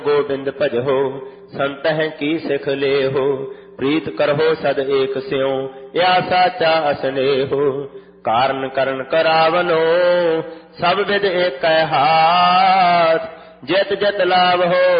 गोविंद भजहो संतह की सिख लेहो। प्रीत करहो सद एक स्यों या साचा असनेहो। कारण करण करावनो सब विद एक हाथ। जित जित लाभ हो